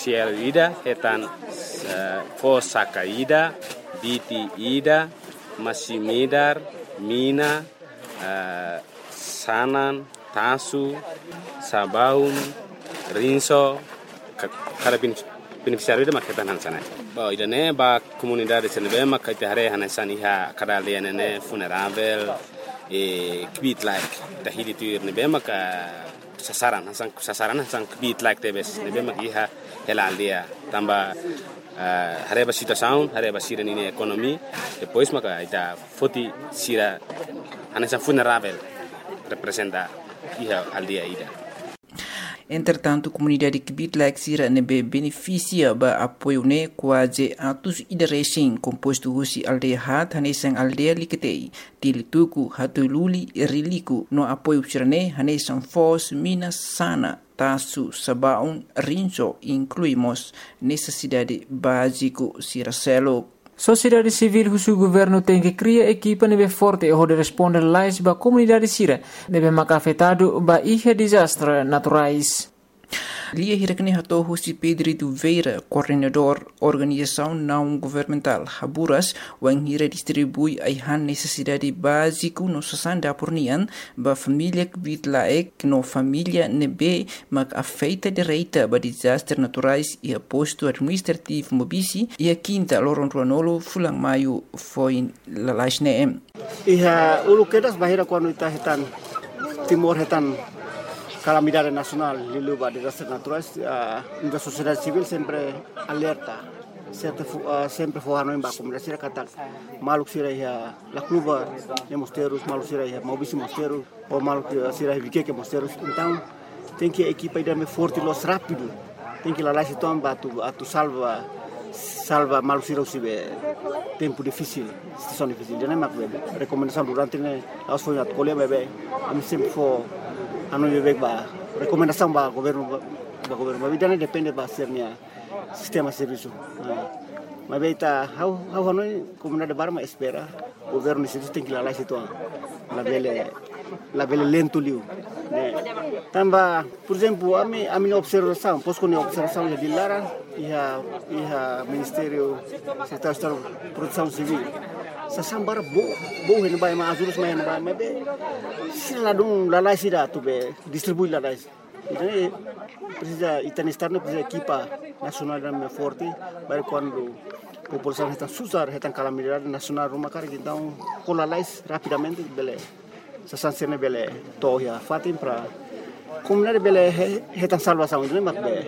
Cielo ida hetan Fosaka ida, Biti ida, Masimidar, Mina, Sanan, Tasu, Sabaun, Rinso, cada beneficiário ida maketan hansana. Ba ida ne ba comunidade senebe makate hare hansani ha cada ne funerável e kvit like dahili tu nebe maka sasaran hasan kvit like tebes nebe makiha hela aldea tamba hareba situação hareba sira nini economy depois maka ita foti sira hasan funerável representa iha aldea ida. Entretanto, a comunidade que Bitlak Sira nebe beneficia ba apoio ne quase atos ida racing composto husi aldeia hat hanesan aldeia liketei tilituku hatululi riliku no apoio sirane hanesan fos minas sana tasu sabaun rinso incluímos necessidade básico siracelo. Sociedade civil husu governo tem que criar equipa nebe forte e hode responder lais ba comunidade sira nebe maka afetado ba ihe desastre naturais. Lia hirakne hato husi Pedro Veira, coordenador organização não governamental Haburas, wang hira distribui aihan necessidade básico no sasanda pornian ba família Bitlaek no família nebe mak afeita direita ba desastre naturais e aposto administrativo mobisi e a quinta loron ruanolo fulang maio foi lalaisne. Iha ulukedas bahira quando ita hetan timor hetan calamidade nacional liluba desastres naturais, a sociedade civil sempre alerta, sempre forrando em baixo, como disse a Catar, maluco sira ia la cluba de mosteiros, maluco sira ia mobisi mosteiros, ou maluco sira ia que mosteiros, então tem que a equipa ir me forte los rápido, tem que lá lá se toma tu salva maluco sira usibe tempo difícil, situação difícil, já nem mais bebe, recomendação durante né, aos foi na colher bebe, a mim sempre for anu bebek ba recomendação ba governo mas vida depende ba sernya sistema serviço mas beita how hanoi comunidade barma espera governo isso tem que lá situ la belle lento liu né tamba por exemplo a minha observação posso com observação de Lara e ministério secretário de produção civil sasambara bo hen bai ma azulus ma hen bai ma be sila dum la lai sida tu be distribui la lai então precisa itanistar no precisa equipa nacional da forte para quando a população está susar está calamidade nacional uma carga então com la lai rapidamente bele sasansene bele toya fatim para comunidade bele está salvação não é be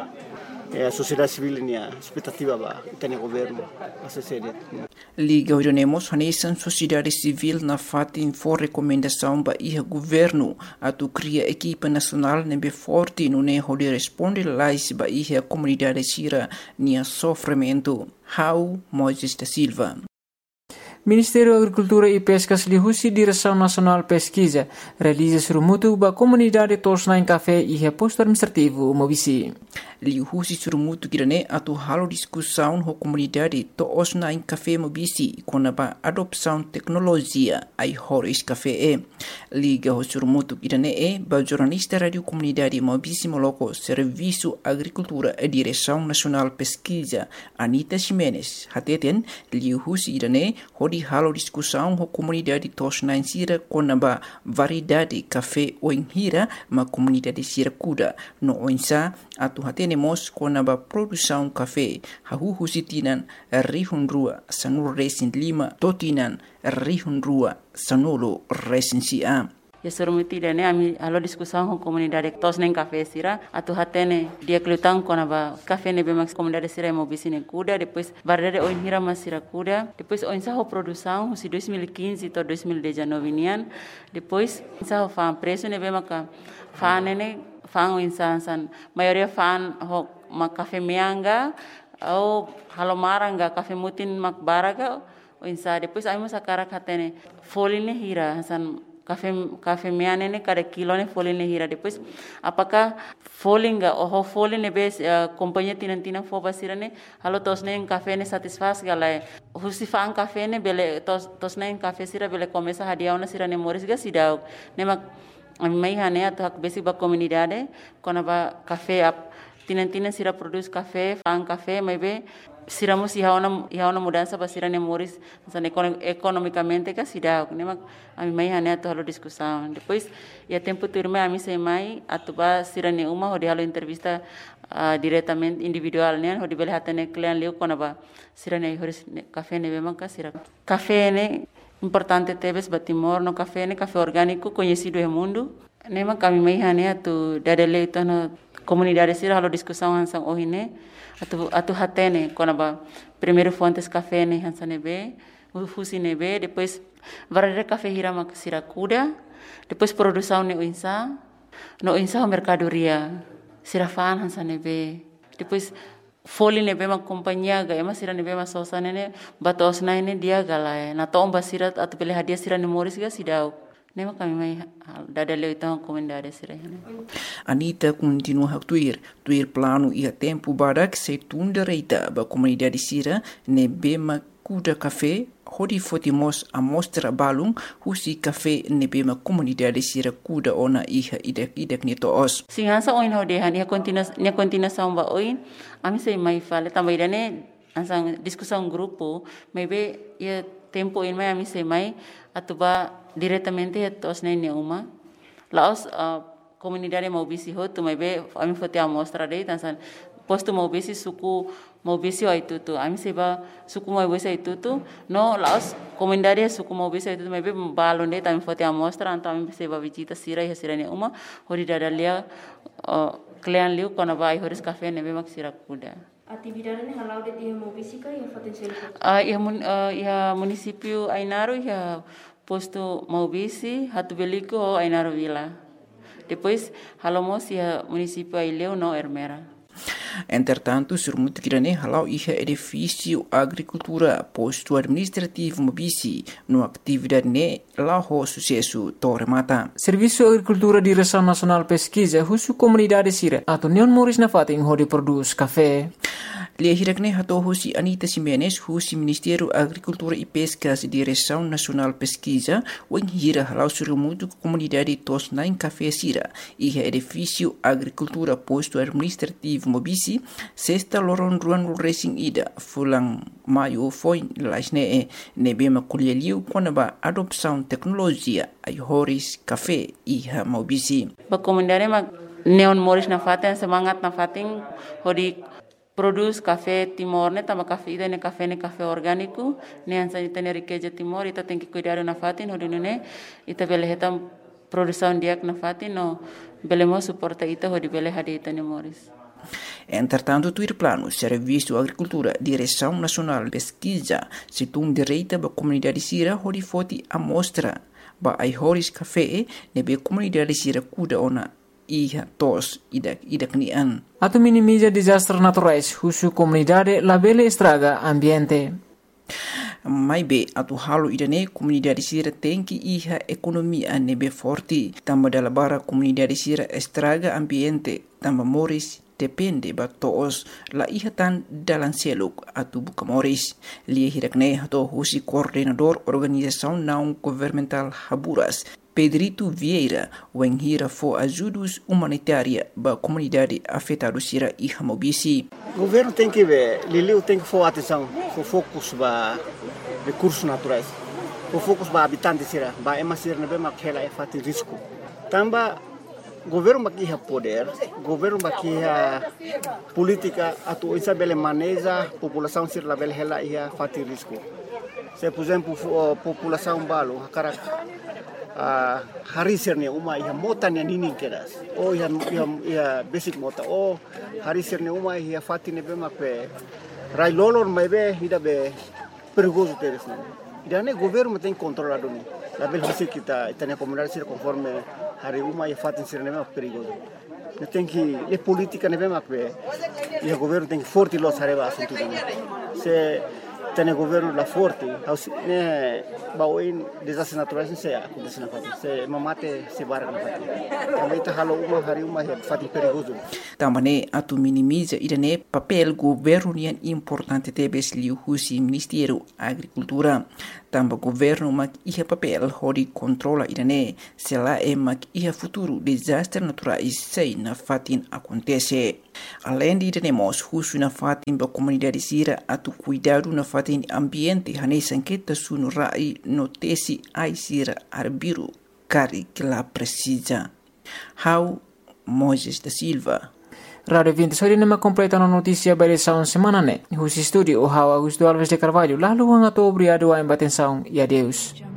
a sociedade civil nia expectativa ba tem governo a sociedade Liga Unemos hanesan sociedade civil na fatin for recomendação ba iha governo atu cria equipa nacional nebe forte no ne hode responde lais ba iha comunidade sira nia sofrimento How Moisés da Silva. Ministério da Agricultura e Pescas lihusi Direção Nacional Pesquisa realiza surumutu ba comunidade tosna em café e reposto administrativo mobisi. Lihusi surumutu kirane atu halo discussão ho comunidade tosna em café mobisi com a adopção tecnologia ai horis café liga ho surumutu kirane ba jornalista radio comunidade mobisi moloko serviço agricultura e Direção Nacional Pesquisa Anita Ximenes hateten lihusi kirane di halo discussão com a comunidade tosna em sira com a variedade café ou em hira ma comunidade sira kuda no oinsa atu hatenemos com a produção café hahu sitinan rihun rua sanur resin lima totinan rihun rua sanolo resin sia. Ya surumutile ne ami alo discussão com comunidade tosnen café sira atu hatene dia klutang kona ba café ne bemax comunidade sira mobisine kuda depois variedade oin hira masira kuda depois oin sa ho produção si 2015 to 2019 nian depois sa ho fan preço ne bemaka fan ne fan oin san maioria fan ho ma café meanga au halomaranga café mutin mak baraga oin sa depois ai sa karak hatene foline hira san café meane ne cada kilo ne folin ne hira depois apakah folinga oh folin ne bes companhia tina foba sirane halo tos ne café ne satisfaz gala husi fan café ne bele tos ne café sira bele começa hadiau na sirane moris ga sidau ne mak mai hane atu hak besi ba comunidade kona ba café tinan sira produz café, fan café, mas be siramos iha ona mudança para sira nemoris, economicamente que sira, né? A mim mai hane to halo discussão. Depois ia tempo turma a mim sei mai atuba sira ne uma hodi halo entrevista diretamente individual né, hodi bele hatane client leu konaba sira ne horis café ne bema ka sira. Café ne importante teves batimor no café orgânico conhecido no mundo. Nema kami mai hane atu dadele itu no comunidade sira halo discussão hansang ohine atu hatene konaba primeiro fontes café ne hansane be fusi ne be depois varare café hirama sira kuda depois produção ne uinsa no insa mercadoria sira fan hansane be depois foli ne be ma companhia ga ema sira ne be ma sosa ne batos na ne dia gala na tomba sira atu pele hadia sira ne moris ga sidau. Nema kami mai dadale itang comunidade sira. Anita continua a tuir plano ia tempo barak se tunda reita ba comunidade sira ne bema kuda café hodi fotimos amostra balung husi café ne bema comunidade sira kuda ona iha idak ni toos. Singansa oin hodehan ia continuação ba oin ami sei mai fale também dane ansang discussão grupo maybe ia tempo in mai ami sei mai atuba diretamente tos nene uma laos comunidade maubisi ho tu mai be ami fote amostra dei tansan posto maubisi suku maubisi ai tutu ami seba suku maubisi ai tutu no laos comunidade suku maubisi ai tutu mai be balon dei tami fote amostra anto ami seba visita sira ne uma hori dadalia client liu kona vai horis café ne be mak sira kuda. Atividade ne halau de dia maubisi ka ia potensial ia município Ainaro ia posto maubisi hatu beliko o Ainaro Vila. Depois halamos ia município Aileu no Ermera. Entretanto, surmuto kirane halau iha edifício agricultura posto administrativo mobisi no atividade ne laho sucesso torre mata. Serviço Agricultura Direção Nacional Pesquisa husu comunidade sira atau neon moris na fating hodi produz café. Lia hirakne hato husi Anita Ximenes husi Ministério Agricultura e Pescas Direção Nacional Pesquisa wen hira halau surmuto comunidade tos nain café sira iha edifício agricultura posto administrativo mobisi sexta loron ruan racing ida fulang maio foi lasne ne bema kulialiu konaba adopção tecnologia ai horis café iha mobisi ba comunidade ma neon moris na faten semangat na fating hodi produz café Timor ne tama café ida ne café orgânico ne ansa ita ne riqueza Timor ita tem que cuidar na fatin hodi ne ita bele hetam produção diak na fatin no belemo suporta ita hodi bele hadi ita ne moris. Entretanto, tuir plano Serviço Agricultura Direção Nacional Pesquisa situng direita ba comunidade sira hodi foti amostra ba ai horis café ne be comunidade sira kuda ona iha tos idak nian. Atau minimiza desastres naturais husu comunidade labele estraga ambiente. Mai be atu halo idane comunidade sira tem que iha economia nebe forte tamba dala bara comunidade sira estraga ambiente tamba moris depende ba toos la iha tan dalan seluk atu buka moris lia hirakne hato husi coordenador organização não governamental Haburas Pedrito Vieira wen hira fo ajudos humanitária ba comunidade afetada sira iha mobisi. O governo tem que ver, Liliu tem que for atenção, for focus ba recursos naturais, for focus ba habitantes sira, ba ema sira nebe makela e fati risco. Tamba governo bakiha poder, governo bakiha política atu isa bele maneja população sira la bele hela ia fati risco. Se por exemplo população balo karak hari sirne uma ia mota ne nini keras o ia basic mota o hari sirne uma ia fati ne be makpe rai lolor mai be ida be perigoso teres ne ida ne governo tem controlado ni la bel hasi kita itane comunidade sir conforme hari uma ia fati sirne be perigoso ne tem que le politica ne be makpe ia governo tem que forte los areba assunto se tem governo la forte ne baoin desastres naturais se acontece na fati se mamate se barra na fati também tá halo uma hari uma fati perigoso também atu minimiza idane papel governo nian importante tebes liu husi Ministério Agricultura tamba governo mak iha papel hori controla irane sela mak iha futuro desastre naturais sei na fatin acontece. Além de iremos husu na fatin ba comunidade sira atu cuidado na fatin ambiente hanesa enqueta sunu rai notesi ai sira arbiru cari que la precisa. How Moises da Silva. Radio 20 sori nama completa na notícia ba edição semana ne. Husi studio o Augusto Alves de Carvalho. Lalu ang ato obrigado a embatenção e adeus.